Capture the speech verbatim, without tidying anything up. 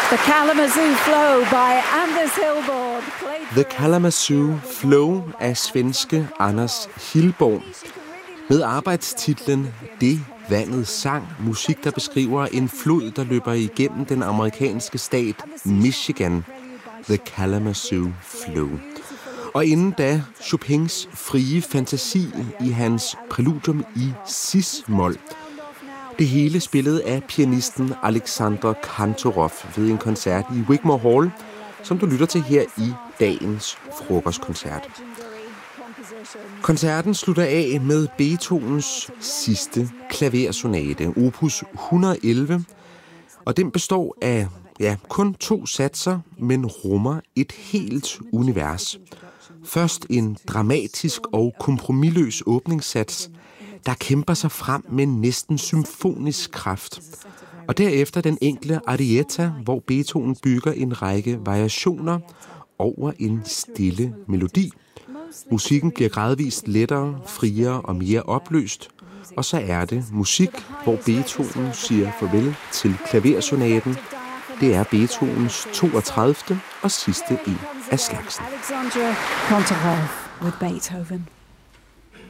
The Kalamazoo Flow by Anders Hillborg. The Kalamazoo Flow af svenske Anders Hillborg. Med arbejdstitlen Det vandet sang, musik der beskriver en flod, der løber igennem den amerikanske stat Michigan. The Kalamazoo Flow. Og inden da Chopins frie fantasi i hans præludium i cis-mol. Det hele spillet af pianisten Alexander Kantorov ved en koncert i Wigmore Hall, som du lytter til her i dagens frokostkoncert. Koncerten slutter af med Beethovens sidste klaversonate, opus et hundrede og elleve, og den består af ja, kun to satser, men rummer et helt univers. Først en dramatisk og kompromisløs åbningssats, der kæmper sig frem med næsten symfonisk kraft. Og derefter den enkle arietta, hvor Beethoven bygger en række variationer over en stille melodi. Musikken bliver gradvist lettere, friere og mere opløst, og så er det musik, hvor Beethoven siger farvel til klaversonaten. Det er Beethovens toogtredivte og sidste en af slagsen. Alexander Kantorov with Beethoven.